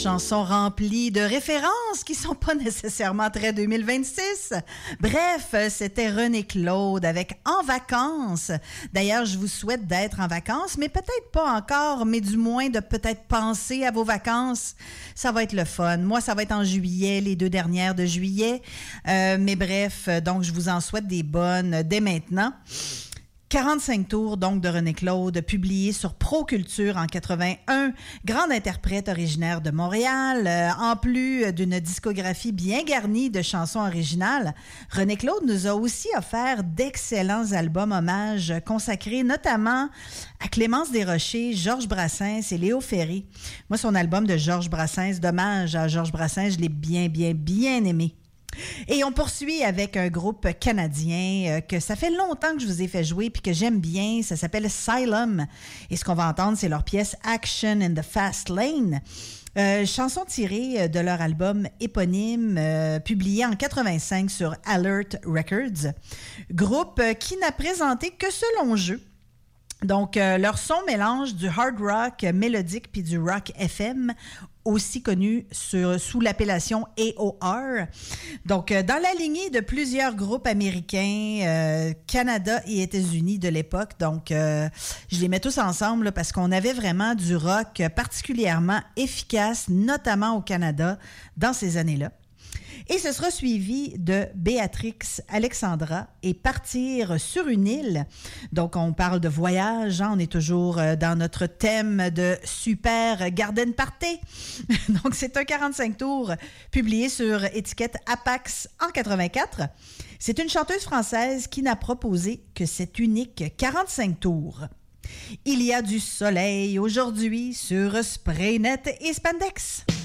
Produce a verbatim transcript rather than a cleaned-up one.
Chansons remplies de références qui sont pas nécessairement très deux mille vingt-six. Bref, c'était René Claude avec En vacances. D'ailleurs, je vous souhaite d'être en vacances, mais peut-être pas encore, mais du moins de peut-être penser à vos vacances. Ça va être le fun. Moi, ça va être en juillet, les deux dernières de juillet. Euh, mais bref, donc je vous en souhaite des bonnes dès maintenant. quarante-cinq tours donc de René Claude, publié sur Proculture en quatre-vingt-un, grande interprète originaire de Montréal. Euh, en plus d'une discographie bien garnie de chansons originales, René Claude nous a aussi offert d'excellents albums hommages consacrés notamment à Clémence Desrochers, Georges Brassens et Léo Ferré. Moi, son album de Georges Brassens, d'hommage à Georges Brassens, je l'ai bien, bien, bien aimé. Et on poursuit avec un groupe canadien euh, que ça fait longtemps que je vous ai fait jouer puis que j'aime bien. Ça s'appelle Asylum. Et ce qu'on va entendre, c'est leur pièce Action in the Fast Lane. Euh, chanson tirée de leur album éponyme, euh, publié en quatre-vingt-cinq sur Alert Records. Groupe euh, qui n'a présenté que ce long jeu. Donc, euh, leur son mélange du hard rock mélodique puis du rock F M, aussi connu sur, sous l'appellation A O R. Donc, euh, dans la lignée de plusieurs groupes américains, euh, Canada et États-Unis de l'époque. Donc, euh, je les mets tous ensemble là, parce qu'on avait vraiment du rock particulièrement efficace, notamment au Canada, dans ces années-là. Et ce sera suivi de Béatrix Alexandra et Partir sur une île. Donc, on parle de voyage, hein? On est toujours dans notre thème de super garden party. Donc, c'est un quarante-cinq tours publié sur étiquette Apax en quatre-vingt-quatre. C'est une chanteuse française qui n'a proposé que cet unique quarante-cinq tours. Il y a du soleil aujourd'hui sur Spraynet et Spandex.